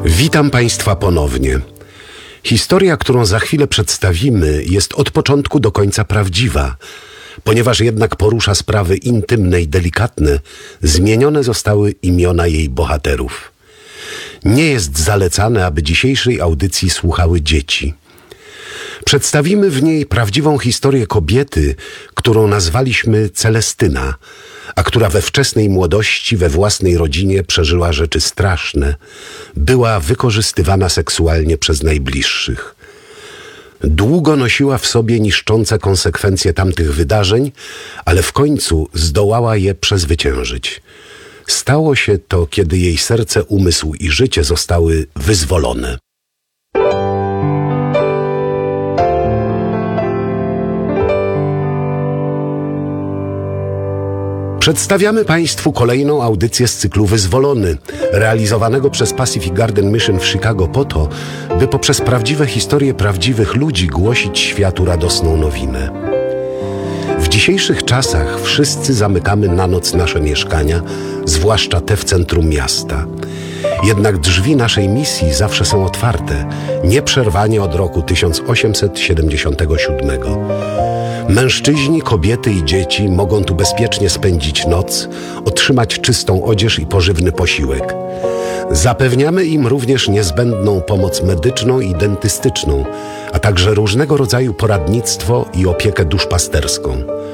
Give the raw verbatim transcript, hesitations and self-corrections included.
Witam Państwa ponownie. Historia, którą za chwilę przedstawimy, jest od początku do końca prawdziwa. Ponieważ jednak porusza sprawy intymne i delikatne, zmienione zostały imiona jej bohaterów. Nie jest zalecane, aby dzisiejszej audycji słuchały dzieci. Przedstawimy w niej prawdziwą historię kobiety, którą nazwaliśmy Celestyna, a która we wczesnej młodości we własnej rodzinie przeżyła rzeczy straszne. Była wykorzystywana seksualnie przez najbliższych. Długo nosiła w sobie niszczące konsekwencje tamtych wydarzeń, ale w końcu zdołała je przezwyciężyć. Stało się to, kiedy jej serce, umysł i życie zostały wyzwolone. Przedstawiamy Państwu kolejną audycję z cyklu Wyzwolony, realizowanego przez Pacific Garden Mission w Chicago po to, by poprzez prawdziwe historie prawdziwych ludzi głosić światu radosną nowinę. W dzisiejszych czasach wszyscy zamykamy na noc nasze mieszkania, zwłaszcza te w centrum miasta. Jednak drzwi naszej misji zawsze są otwarte, nieprzerwanie od roku tysiąc osiemset siedemdziesiątego siódmego. Mężczyźni, kobiety i dzieci mogą tu bezpiecznie spędzić noc, otrzymać czystą odzież i pożywny posiłek. Zapewniamy im również niezbędną pomoc medyczną i dentystyczną, a także różnego rodzaju poradnictwo i opiekę duszpasterską.